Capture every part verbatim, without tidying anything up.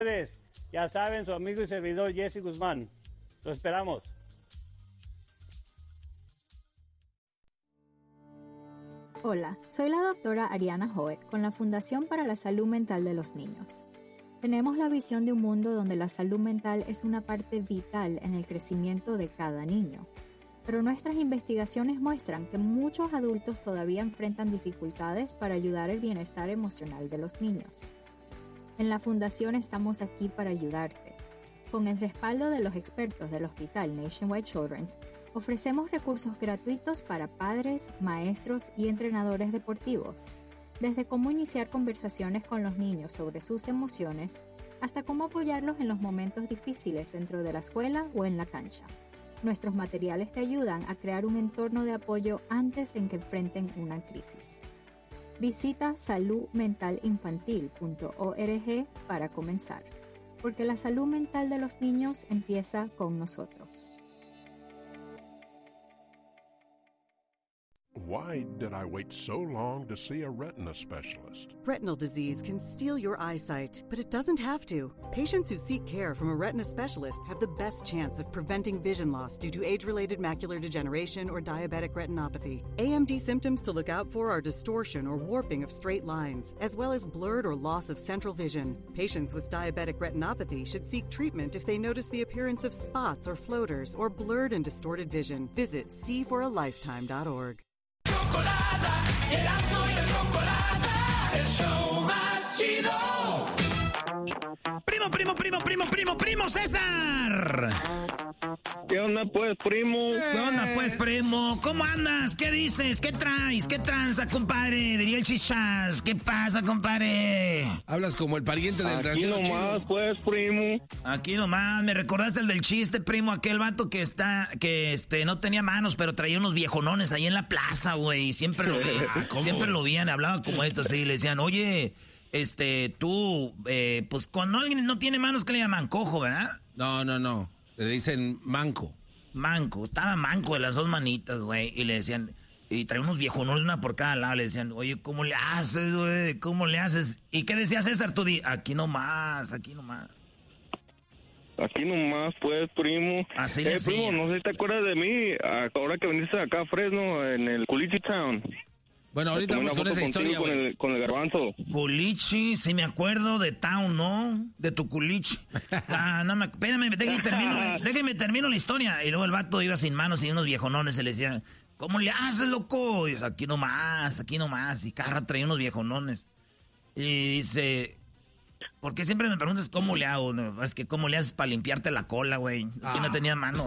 Ya saben, su amigo y servidor Jesse Guzmán. Lo esperamos. Hola, soy la doctora Ariana Hoet con la Fundación para la Salud Mental de los Niños. Tenemos la visión de un mundo donde la salud mental es una parte vital en el crecimiento de cada niño. Pero nuestras investigaciones muestran que muchos adultos todavía enfrentan dificultades para ayudar el bienestar emocional de los niños. En la Fundación estamos aquí para ayudarte. Con el respaldo de los expertos del Hospital Nationwide Children's, ofrecemos recursos gratuitos para padres, maestros y entrenadores deportivos, desde cómo iniciar conversaciones con los niños sobre sus emociones, hasta cómo apoyarlos en los momentos difíciles dentro de la escuela o en la cancha. Nuestros materiales te ayudan a crear un entorno de apoyo antes de que enfrenten una crisis. Visita salud mental infantil punto org para comenzar, porque la salud mental de los niños empieza con nosotros. Why did I wait so long to see a retina specialist? Retinal disease can steal your eyesight, but it doesn't have to. Patients who seek care from a retina specialist have the best chance of preventing vision loss due to age-related macular degeneration or diabetic retinopathy. A M D symptoms to look out for are distortion or warping of straight lines, as well as blurred or loss of central vision. Patients with diabetic retinopathy should seek treatment if they notice the appearance of spots or floaters or blurred and distorted vision. Visit see for a lifetime dot org. Chocolata, Erasmo y la Chocolata, el show más chido. Primo, primo, primo, primo, primo, primo, César. ¿Qué onda, pues, primo? ¿Qué onda, pues, primo? ¿Cómo andas? ¿Qué dices? ¿Qué traes? ¿Qué tranza, compadre? Diría el Chichas. ¿Qué pasa, compadre? Hablas como el pariente del ranchero chido. Aquí nomás, pues, primo. Aquí nomás. Me recordaste el del chiste, primo. Aquel vato que está, que este, no tenía manos, pero traía unos viejonones ahí en la plaza, güey. Siempre lo veían, siempre lo veían, hablaba como esto, así. Le decían, oye, este, tú, eh, pues cuando alguien no tiene manos, ¿qué le llaman? Cojo, ¿verdad? No, no, no. Le dicen manco. Manco, estaba manco de las dos manitas, güey. Y le decían, y traía unos viejonones, una por cada lado. Le decían, oye, ¿cómo le haces, güey? ¿Cómo le haces? ¿Y qué decía César? Tú di, aquí nomás, aquí nomás. Aquí nomás, pues, primo. Así eh, le primo, decía. no sé si te acuerdas de mí, ahora que viniste acá a Fresno, en el Culichi Town. Bueno, ahorita vamos con esa historia, con el, con el garbanzo. Culichi, sí me acuerdo de Town, ¿no? De tu culichi. Ah, no me... Espérame, déjame termino, déjame termino la historia. Y luego el vato iba sin manos y unos viejonones se le decían, ¿cómo le haces, loco? Y dice, aquí nomás, aquí nomás. Y Carra traía unos viejonones. Y dice... ¿Por qué siempre me preguntas cómo le hago? No, es que cómo le haces para limpiarte la cola, güey. Es ah. que no tenía mano.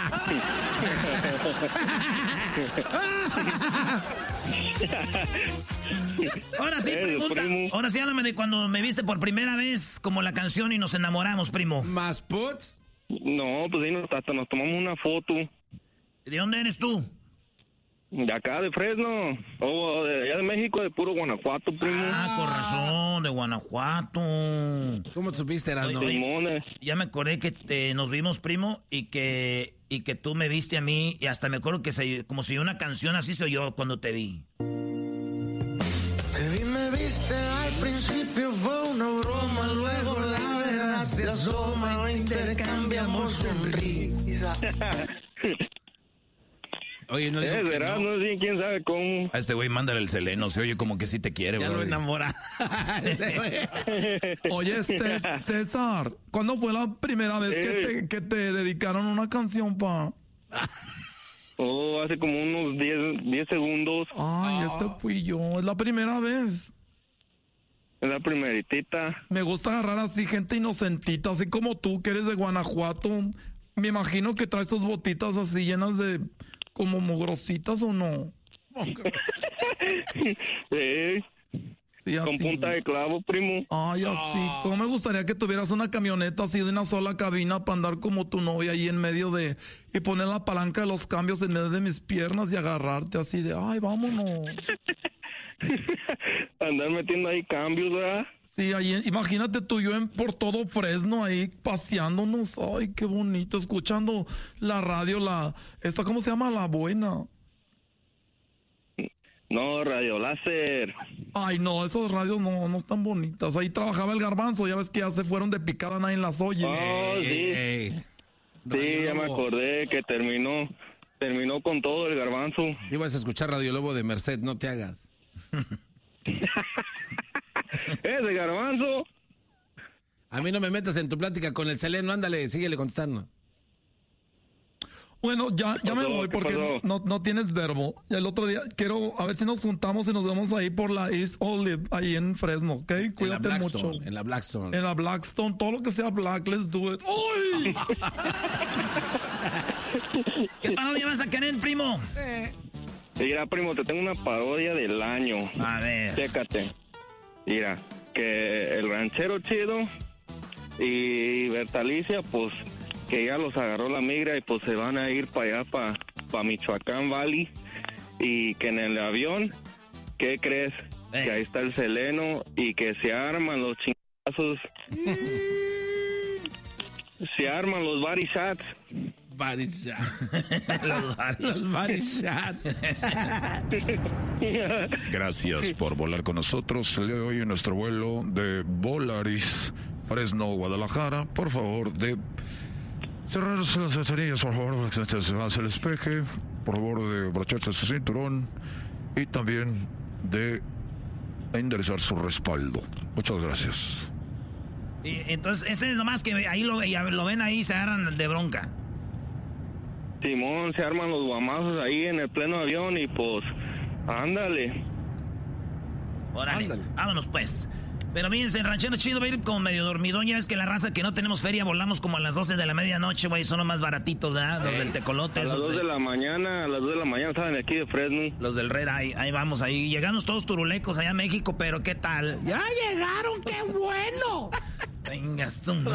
Ahora sí, pregunta. Ahora sí, háblame de cuando me viste por primera vez, como la canción y nos enamoramos, primo. ¿Más puts? No, pues ahí nos, hasta nos tomamos una foto. ¿De dónde eres tú? De acá, de Fresno. O oh, de allá de México, de puro Guanajuato, primo. Ah, con razón, de Guanajuato. ¿Cómo supiste, Erasmo? Ya me acordé que te, nos vimos, primo, y que y que tú me viste a mí, y hasta me acuerdo que se, como si una canción así se oyó cuando te vi. Te vi, me viste, al principio fue una broma, luego la verdad se asoma, intercambiamos sonrisas. Oye, no digo es verdad, no. no sé quién sabe cómo. A este güey mándale el seleno, se oye como que sí te quiere, güey. Ya lo enamora. Oye, este, César, ¿cuándo fue la primera vez que te, que te dedicaron una canción, pa? Oh, hace como unos diez segundos. Ay, oh. este fui yo, es la primera vez. Es la primeritita. Me gusta agarrar así gente inocentita, así como tú, que eres de Guanajuato. Me imagino que traes tus botitas así llenas de... ¿Como mugrositas o no? sí. Sí, con punta de clavo, primo. Ay, así. Oh. ¿Cómo me gustaría que tuvieras una camioneta así de una sola cabina para andar como tu novia ahí en medio de... Y poner la palanca de los cambios en medio de mis piernas y agarrarte así de... Ay, vámonos. Andar metiendo ahí cambios, ¿verdad? Sí, ahí, imagínate tú y yo en, por todo Fresno ahí paseándonos. Ay, qué bonito, escuchando la radio, la... esta, ¿cómo se llama? La buena. No, radio láser. Ay, no, esos radios no, no están bonitas. Ahí trabajaba el Garbanzo, ya ves que ya se fueron de picada, nadie las oye. Oh, sí. Ey, ey. Sí, ya me acordé que terminó, terminó con todo el Garbanzo. Ibas a escuchar Radio Lobo de Merced, no te hagas. Ese Garbanzo. A mí no me metas en tu plática con el Seleno, ándale, síguele contestando. Bueno, ya, ya me pasó? voy ¿Qué porque pasó? no, no tienes verbo. Y el otro día quiero a ver si nos juntamos y nos vemos ahí por la East Olive, ahí en Fresno, ¿ok? Cuídate en la mucho. Blackstone, en la Blackstone. En la Blackstone, todo lo que sea black, let's do it. ¡Uy! ¿Qué parodia vas a querer, primo? Mira, primo, te tengo una parodia del año. A ver. Chécate. Mira, que el ranchero chido y Bertalicia, pues, que ya los agarró la migra y pues se van a ir para allá, para pa Michoacán Valley. Y que en el avión, ¿qué crees? Ey. Que ahí está el Seleno y que se arman los chingazos. Se arman los body shots. Body shots. Los varios. Los body shots. Gracias por volar con nosotros el día de hoy en nuestro vuelo de Volaris, Fresno, Guadalajara. Por favor, de cerrar las ventanillas, por favor, que se avance el espeje. Por favor, de abrocharse su cinturón y también de enderezar su respaldo. Muchas gracias. Y entonces, ese es nomás que ahí lo, ya lo ven ahí y se agarran de bronca. Simón, se arman los guamazos ahí en el pleno avión y pues, ándale. Órale, Ándale. vámonos pues. Pero fíjense, el ranchero chido va a ir como medio dormidón. Ya ves que la raza que no tenemos feria volamos como a las doce de la medianoche, güey. Son los más baratitos, ¿verdad? Los del tecolote. A las esos dos de la mañana, a las dos de la mañana salen aquí de Fresno. Los del Red Eye. Ahí vamos, ahí. Llegamos todos turulecos allá a México, pero ¿qué tal? ¡Ya llegaron! ¡Qué bueno! Venga, zumba.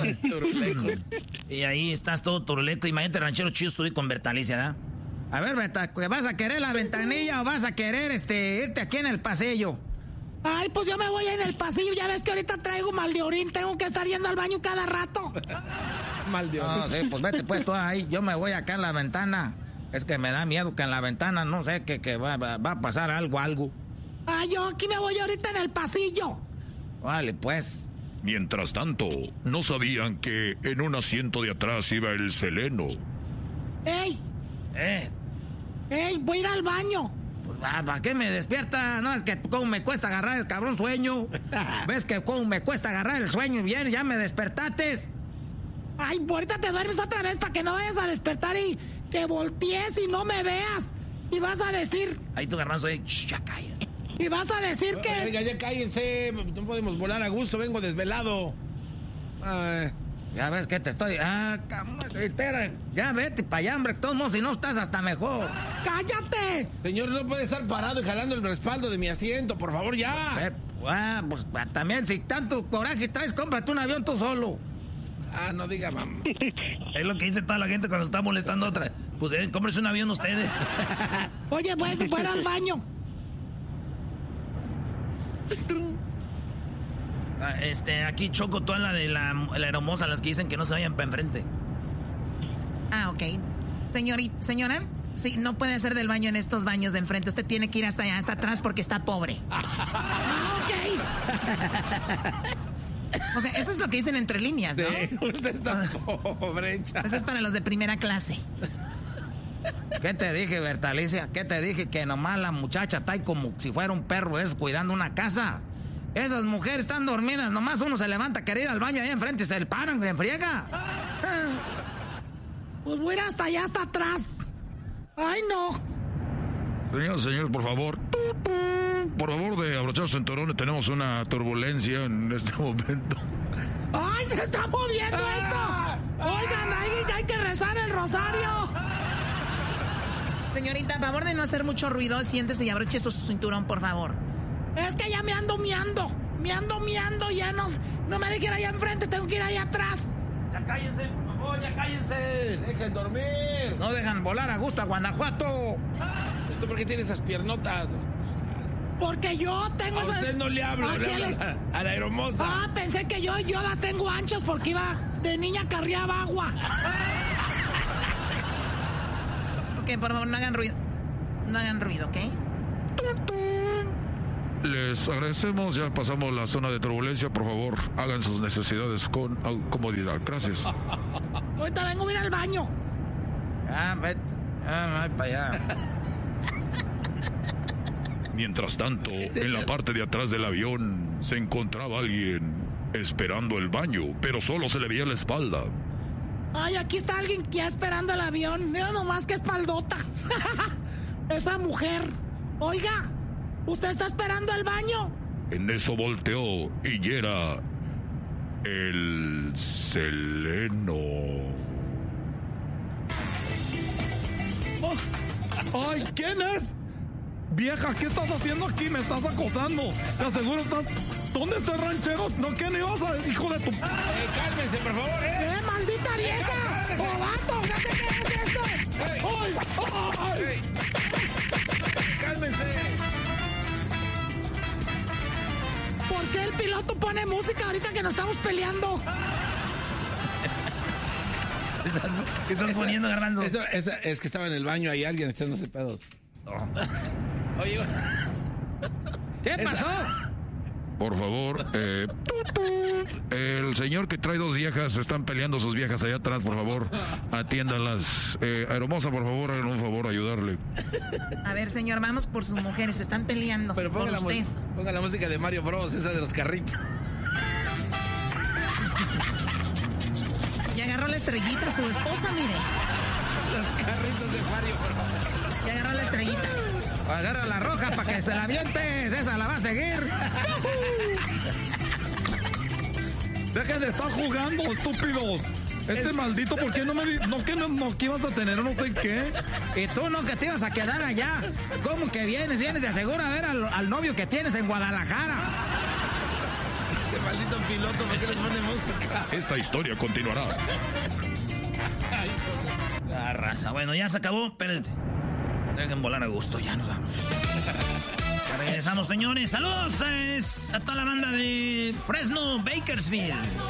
Y ahí estás todo turuleco. Imagínate, ranchero chido, subí con Bertalicia, ¿verdad? A ver, Berta, ¿vas a querer la ventanilla o vas a querer este irte aquí en el pasillo? Ay, pues yo me voy en el pasillo. Ya ves que ahorita traigo mal de orín. Tengo que estar yendo al baño cada rato. Mal de No, sí, pues vete pues tú ahí. Yo me voy acá en la ventana. Es que me da miedo que en la ventana, no sé, que, que va, va, va a pasar algo, algo. Ay, yo aquí me voy ahorita en el pasillo. Vale, pues. Mientras tanto, no sabían que en un asiento de atrás iba el Seleno. ¡Ey! Eh, ¡Ey! Voy a ir al baño. pues va, ¿para qué me despierta? No, es que cómo me cuesta agarrar el cabrón sueño. ¿Ves que cómo me cuesta agarrar el sueño? Bien, ya me despertates. Ay, ahorita te duermes otra vez para que no vayas a despertar y que voltees y no me veas. Y vas a decir... Ahí tu garbanzo, ahí, shh, ya calles. Y vas a decir que... Oiga, ya cállense, no podemos volar a gusto, vengo desvelado. Ay. Ya ves que te estoy... Ah, cabrón, gritera. Ya vete para allá, hombre. De todos modos, si no estás hasta mejor. ¡Cállate! Señor, no puede estar parado y jalando el respaldo de mi asiento, por favor, ya. Eh, ah, pues ah, también, si tanto coraje traes, cómprate un avión tú solo. Ah, no diga, mamá. Es lo que dice toda la gente cuando está molestando a otra. Pues eh, cómprese un avión ustedes. Oye, voy a ir al baño. Ah, este, aquí Choco, toda la de la, la hermosa, las que dicen que no se vayan para enfrente. Ah, ok. Señorita, señora, sí, no puede hacer del baño en estos baños de enfrente. Usted tiene que ir hasta allá, hasta atrás, porque está pobre. Ah, ok. O sea, eso es lo que dicen entre líneas, ¿no? Sí, usted está pobre, chaval. Eso es para los de primera clase. ¿Qué te dije, Bertalicia? ¿Qué te dije? Que nomás la muchacha está ahí como si fuera un perro es cuidando una casa. Esas mujeres están dormidas, nomás uno se levanta a querer ir al baño ahí enfrente y se le paran, le enfriega. Pues voy a ir hasta allá, hasta atrás. Ay, no. Señor, señor, por favor. Por favor, de abrochar su cinturón, tenemos una turbulencia en este momento. ¡Ay, se está moviendo esto! Oigan, hay, hay que rezar el rosario. Señorita, a favor de no hacer mucho ruido, siéntese y abroche su cinturón, por favor. Es que ya me ando miando. Me ando miando, ya no, no me dejen ir allá enfrente, tengo que ir allá atrás. Ya cállense, por favor, ya cállense. Dejen dormir. No dejan volar a gusto a Guanajuato. ¿Usted por qué tiene esas piernotas? Porque yo tengo A esas... usted no le hablo, ¿A le quién habla les- a, a la hermosa. Ah, pensé que yo, yo las tengo anchas porque iba de niña carriaba agua. Ok, por favor, no hagan ruido. No hagan ruido, ¿ok? Les agradecemos, ya pasamos la zona de turbulencia, por favor, hagan sus necesidades con comodidad. Gracias. Ahorita vengo a ir al baño. Ah, vete. Ah, para allá. Mientras tanto, en la parte de atrás del avión se encontraba alguien esperando el baño, pero solo se le veía la espalda. Ay, aquí está alguien ya esperando el avión. Mira nomás que espaldota. Esa mujer. Oiga, ¿usted está esperando el baño? En eso volteó y era el Seleno. Oh, ¡ay! ¿Quién es? Vieja, ¿qué estás haciendo aquí? Me estás acosando. Te aseguro estás... ¿Dónde está el ranchero? ¿No qué ni vas a... hijo de tu... Eh, cálmense, por favor, eh. ¡Eh, maldita vieja! Eh, ¡Oh, vato! ¿Qué te crees esto? Hey. ¡Ay! ¡Ay! Hey. Cálmense. ¿Por qué el piloto pone música ahorita que nos estamos peleando? ¿Qué estás, qué estás esa, poniendo, Garbanzo? Eso, esa, es que estaba en el baño ahí alguien echándose pedos. Oh. Oye, ¿qué pasó? Por favor, eh, el señor que trae dos viejas, están peleando sus viejas allá atrás, por favor, atiéndalas. Eh, hermosa, por favor, hagan un favor, ayudarle. A ver, señor, vamos por sus mujeres, se están peleando. Pero ponga, por la, usted. ponga la música de Mario Bros, esa de los carritos. Y agarró la estrellita a su esposa, mire. Los carritos de Mario Bros. Y agarró la estrellita. Agarra la roja para que se la avientes, esa la va a seguir. Dejen de estar jugando, estúpidos. Este es... maldito, ¿por qué no me di... no que no, no que ibas a tener no sé qué? Y tú no, que te ibas a quedar allá. ¿Cómo que vienes? Vienes de aseguro a ver al, al novio que tienes en Guadalajara. Ese maldito piloto, ¿por qué les pone música? Esta historia continuará. La raza. Bueno, ya se acabó, espérense. Dejen volar a gusto, ya nos vamos. Ya regresamos, señores. Saludos a toda la banda de Fresno, Bakersfield.